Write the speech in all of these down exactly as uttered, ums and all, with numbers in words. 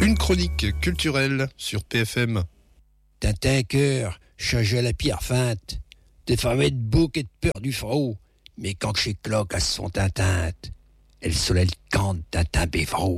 Une chronique culturelle sur P F M. Tintin cœur, change la pierre feinte, des femmes de bouc et de peur du frot, mais quand chez cloque à son tintinte, elle soleil cante Tintin Bévraud.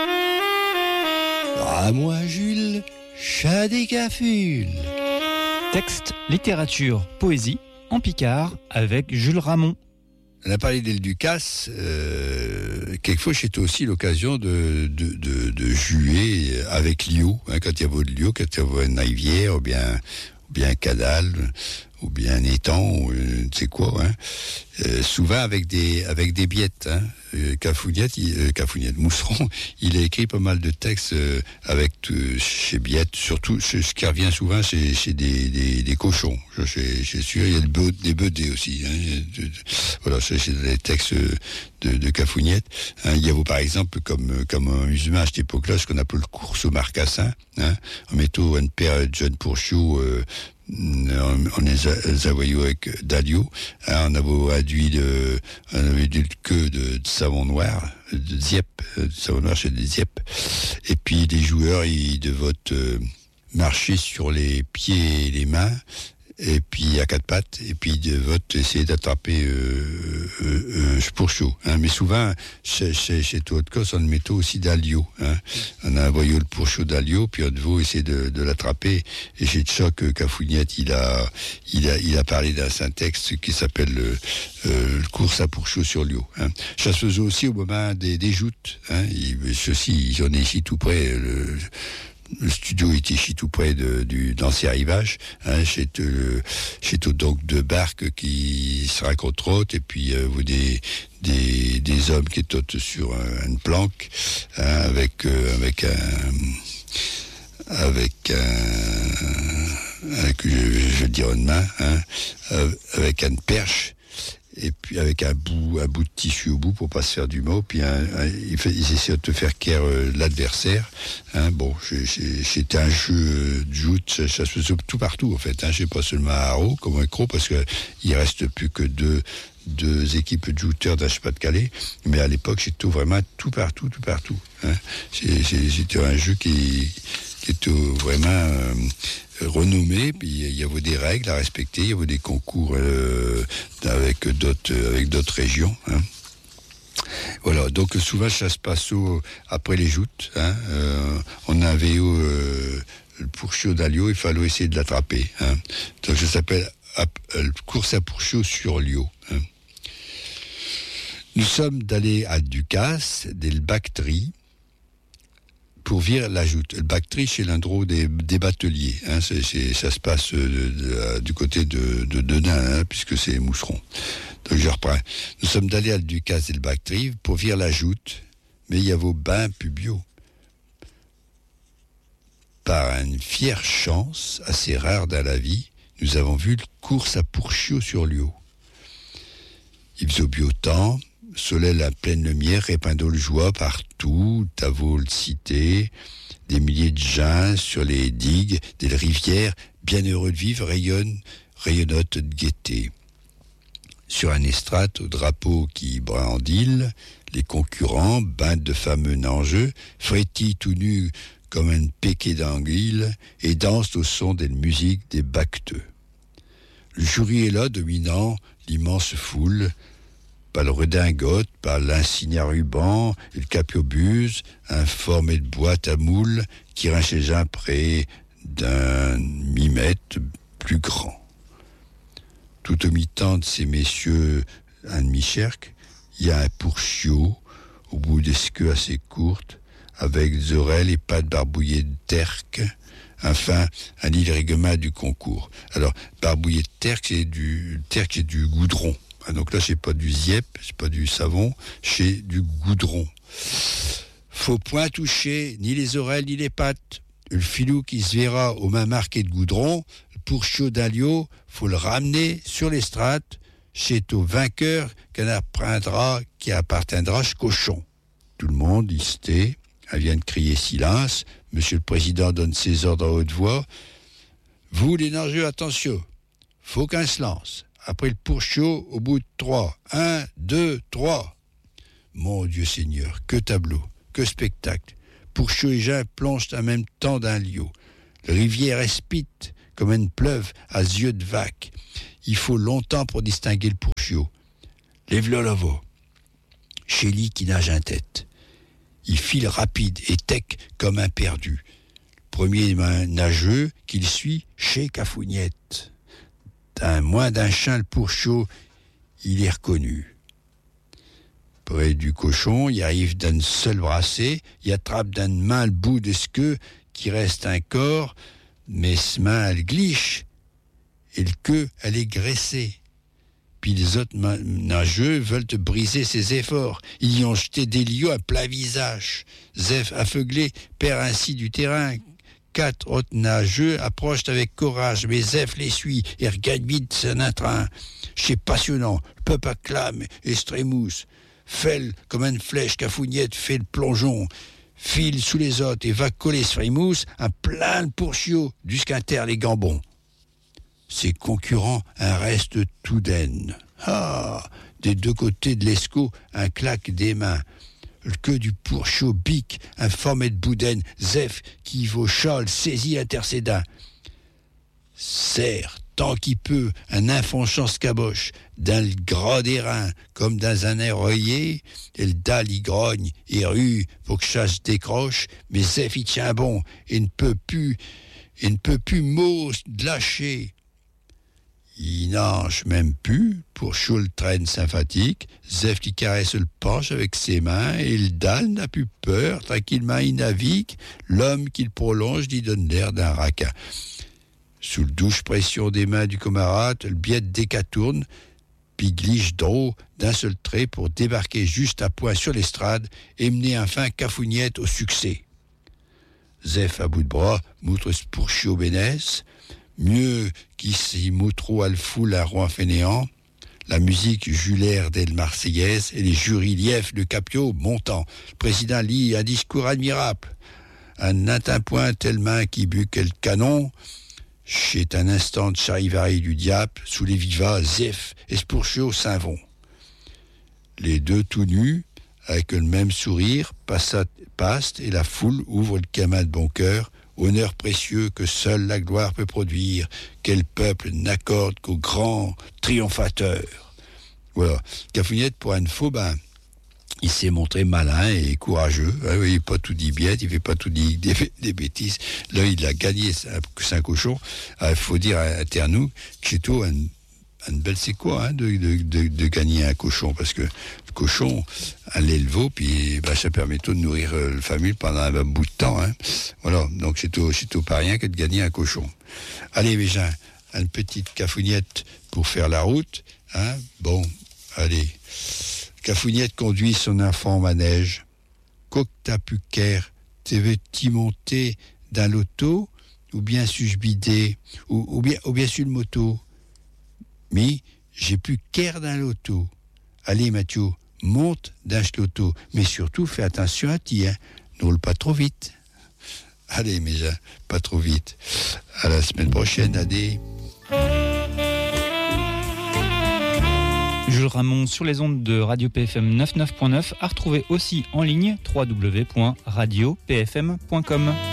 À moi Jules, chat des cafules. Texte, littérature, poésie, en Picard, avec Jules Ramon. On a parlé d'El Ducasse, euh, quelquefois c'était aussi l'occasion de, de, de, de jouer avec Lio, hein, quand il y avait de Lio, quand il y avait une rivière, ou bien, ou bien un canal, ou bien un étang, ou euh, tu sais quoi, hein. Euh, souvent avec des, avec des biettes, hein. Euh, Cafouniette, il, euh, Cafouniette, Mousseron, il a écrit pas mal de textes euh, avec euh, chez Biette, surtout ce qui revient souvent, c'est, c'est des, des, des cochons. Je suis, je suis sûr, il y a des, des bedés aussi. Hein. De, de, voilà, c'est, c'est des textes de, de Cafouniette. Hein. Il y a, par exemple, comme, comme un musulman à cette époque-là, ce qu'on appelle le course au marcassin. Hein. En mettant une paire de jeunes pourchiots, euh, on les envoyait avec d'Alio, hein, on avait adduit de, on avait du queue de, de savon noir, de ziep, de savon noir chez des ziep, et puis les joueurs ils devaient euh, marcher sur les pieds et les mains, et puis à quatre pattes, et puis de vote essayer d'attraper euh, euh, euh, pour chaud. Hein. Mais souvent, chez, chez, chez Toadkos, on mettait aussi d'Alio. Hein. On a envoyé le pour chaud d'Alio, puis on devait essayer de, de l'attraper. Et chez Tchoc, Cafouniette, il a, il a, il a parlé d'un syntaxe qui s'appelle le, euh, le course à pour chaud sur Lio. Hein. Ça se faisait aussi au moment des, des joutes. Hein. Il, ceci, j'en ai ici tout près. Le, Le studio était ici tout près de, du d'ancien rivage, hein, chez euh, chez donc deux barques qui se rencontrent, et puis euh, vous des des des hommes qui étaient sur un, une planque, hein, avec euh, avec un avec un, avec, je, je vais dire une main, hein, avec une perche. Et puis avec un bout, un bout de tissu au bout pour pas se faire du mot. Puis un, un, ils, ils essaient de te faire caire euh, l'adversaire. Hein, bon, c'est, c'est, c'était un jeu de joute, ça, ça se faisait tout partout en fait. Hein, c'est pas seulement à Haro, comme un croc, parce que il reste plus que deux, deux équipes de jouteurs d'H-Pas-de-Calais. Mais à l'époque, c'était vraiment tout partout, tout partout. Hein. C'est, c'est, c'était un jeu qui, qui était vraiment euh, renommé, puis il y avait des règles à respecter, il y avait des concours euh, avec d'autres avec d'autres régions. Hein. Voilà, donc souvent ça se passe au, après les joutes. Hein. Euh, on avait euh, le pourchaud d'Alio, il fallait essayer de l'attraper. Hein. Donc ça s'appelle euh, course à pourchaud sur Lio. Hein. Nous sommes d'aller à Ducasse, des Bactries, pour virer la joute. Le Bactrie, c'est l'endroit des, des bateliers. Hein, c'est, c'est, ça se passe de, de, de, du côté de, de Denain, hein, puisque c'est Mousseron. Donc je reprends. Nous sommes d'aller à Ducasse et le Bactrie pour virer la joute, mais il y a vos bains pubio. Par une fière chance, assez rare dans la vie, nous avons vu le course à pourchio sur Lio. Il faisait beau temps, soleil à pleine lumière, répandant le joie partout, t'avons le cité, des milliers de gens sur les digues, des rivières, bien heureux de vivre, rayonnent, rayonnotent de gaieté. Sur un estrade au drapeau qui brandille, les concurrents, bandes de fameux nangeux, frétillent tout nus comme un péquet d'anguille et dansent au son des musiques des bacteux. Le jury est là, dominant l'immense foule, par le redingote, par l'insigne à ruban, et le capiobuse, informé de boîte à moules, qui rend chez un près d'un mimètre plus grand. Tout au mi-temps de ces messieurs, un demi-cercle, il y a un pourchiot, au bout des queues assez courtes, avec des oreilles et pattes barbouillées de terque, enfin, un irrèglement du concours. Alors, barbouillé de terque, c'est du, terque, c'est du goudron. Donc là, c'est pas du ziep, c'est pas du savon, c'est du goudron. Faut point toucher ni les oreilles ni les pattes. Le filou qui se verra aux mains marquées de goudron, pour chaud d'Alio, faut le ramener sur l'estrade. C'est au vainqueur qu'un apprendra, qui appartiendra ce cochon. Tout le monde, il se tait. Elle vient de crier silence. Monsieur le Président donne ses ordres à haute voix. Vous, les nageurs, attention. Faut qu'un se lance. Après le pourchaud, au bout de trois. Un, deux, trois. Mon Dieu Seigneur, que tableau, que spectacle. Pourchaud et Jeun plongent en même temps dans l'eau. La rivière espite comme une pleuve à yeux de vaque. Il faut longtemps pour distinguer le Pourchaud. Lève-le là-bas. Chélie qui nage en tête. Il file rapide et tech comme un perdu. Premier nageux qu'il suit, chez Cafougnette. D'un moins d'un chien le Pourchaud, il est reconnu. Près du cochon, il arrive d'une seule brassée, il attrape d'une main le bout de ce queue qui reste un corps, mais ce main elle gliche et le queue elle est graissée. Puis les autres nageux veulent te briser ses efforts. Ils y ont jeté des liots à plat visage. Zef, aveuglé, perd ainsi du terrain. Quatre autres nageux approchent avec courage, mais Zef les suit et regagne vite son train. C'est passionnant. Le peuple acclame et strémousse. Fêle comme une flèche, Cafougnette fait le plongeon. File sous les autres et va coller Strémousse un plein de Pourchaud jusqu'à terre les gambons. Ses concurrents un reste tout d'aine. Ah, des deux côtés de l'escaut, un claque des mains. Le queue du Pourchaud bique, un formé de boudin, Zef qui vaut Charles saisit intercédant. Serre, tant qu'il peut, un infonchant scaboche, dans le gras des reins, comme dans un air rayé, et le dalle y grogne et rue pour que chasse décroche, mais Zef y tient bon, et ne peut plus, et ne peut plus mot de lâcher. Il nage même plus, pour Choul traîne sympathique, Zef qui caresse le penche avec ses mains, et le dalle n'a plus peur, tranquillement il navigue, l'homme qu'il prolonge lui donne l'air d'un raquin. Sous le douche pression des mains du camarade, le biette décatourne, puis gliche drôle d'un seul trait pour débarquer juste à point sur l'estrade et mener enfin Cafougnette au succès. Zef à bout de bras, moutre Pourchaud bénesse, mieux qui s'y moutro à le foule à Rouen fainéant, la musique Julaire d'El Marseillaise et les jurys liefs de Capio montant. Le président lit un discours admirable. Un atteint point tellement qui but quel canon. C'est un instant de charivari du diable, sous les vivats, Zef et Pourchaud s'en vont. Les deux tout nus, avec le même sourire, passent et la foule ouvre le camin de bon cœur, honneur précieux que seule la gloire peut produire, quel peuple n'accorde qu'au grand triomphateur. Voilà. Cafougnette, pour un faux, ben, il s'est montré malin et courageux. Hein, il n'a pas tout dit bien, il ne fait pas tout dit des, des bêtises. Là, il a gagné Saint-Cochon. Il ah, faut dire à Ternou que c'est tout un, un bel c'est quoi hein, de, de, de, de gagner un cochon, parce que le cochon, un l'élevau, puis ben, ça permet tout de nourrir euh, la famille pendant un, un bout de temps. Hein. Voilà, donc c'est tout, c'est tout pas rien que de gagner un cochon. Allez, mes gens, une petite Cafougnette pour faire la route. Hein. Bon, allez. Cafougnette conduit son enfant au manège. Qu'oc t'as pu qu'air, t'es veux-tu monter dans l'auto, ou bien suis-je bidé, ou, ou bien, ou bien sur le moto. Mais j'ai plus qu'air dans l'auto. Allez, Mathieu, monte dans l'auto, mais surtout fais attention à ti, hein. N'roule pas trop vite. Allez, mes gens, pas trop vite. À la semaine prochaine, allez. Jules Ramon sur les ondes de Radio P F M quatre-vingt-neuf point neuf, à retrouver aussi en ligne w w w point radio p f m point com.